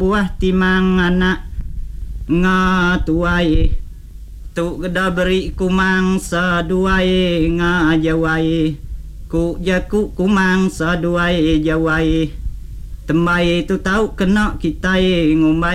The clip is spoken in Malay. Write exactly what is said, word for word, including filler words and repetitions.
buah timang anak ngatuai tu geda beri kumang saduai ngajawai ku jaku kumang saduai jawai tembai tu tahu kena kita ngumbai